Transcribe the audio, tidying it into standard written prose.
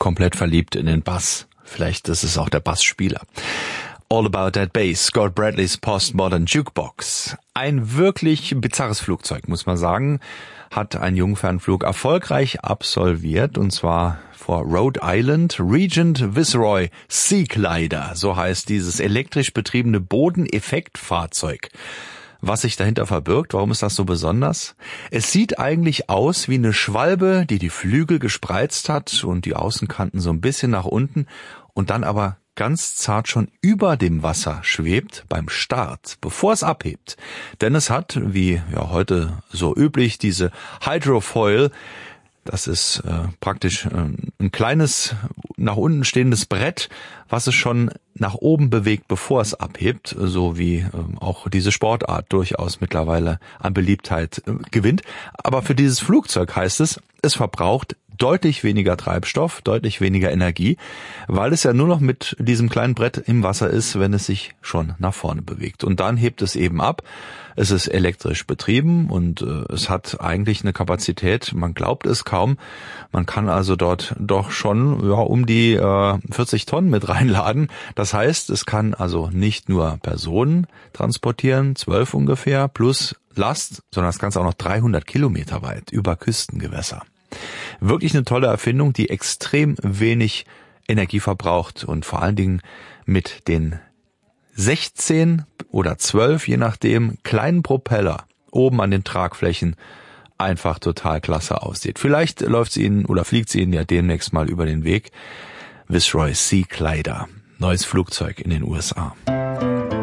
komplett verliebt in den Bass. Vielleicht ist es auch der Bassspieler. All About That Bass, Scott Bradleys Postmodern Jukebox. Ein wirklich bizarres Flugzeug, muss man sagen, hat einen Jungfernflug erfolgreich absolviert, und zwar vor Rhode Island. Regent Viceroy Sea Glider, so heißt dieses elektrisch betriebene Bodeneffektfahrzeug. Was sich dahinter verbirgt, warum ist das so besonders? Es sieht eigentlich aus wie eine Schwalbe, die die Flügel gespreizt hat und die Außenkanten so ein bisschen nach unten und dann aber ganz zart schon über dem Wasser schwebt beim Start, bevor es abhebt. Denn es hat, wie ja heute so üblich, diese Hydrofoil. Das ist praktisch ein kleines, nach unten stehendes Brett, was es schon nach oben bewegt, bevor es abhebt, so wie auch diese Sportart durchaus mittlerweile an Beliebtheit gewinnt. Aber für dieses Flugzeug heißt es, es verbraucht deutlich weniger Treibstoff, deutlich weniger Energie, weil es ja nur noch mit diesem kleinen Brett im Wasser ist, wenn es sich schon nach vorne bewegt. Und dann hebt es eben ab. Es ist elektrisch betrieben und es hat eigentlich eine Kapazität, man glaubt es kaum. Man kann also dort doch schon um die 40 Tonnen mit reinladen. Das heißt, es kann also nicht nur Personen transportieren, 12 ungefähr, plus Last, sondern das Ganze auch noch 300 Kilometer weit über Küstengewässer. Wirklich eine tolle Erfindung, die extrem wenig Energie verbraucht und vor allen Dingen mit den 16 oder 12, je nachdem, kleinen Propeller oben an den Tragflächen einfach total klasse aussieht. Vielleicht läuft sie Ihnen oder fliegt sie Ihnen ja demnächst mal über den Weg. Viceroy Sea Glider, neues Flugzeug in den USA.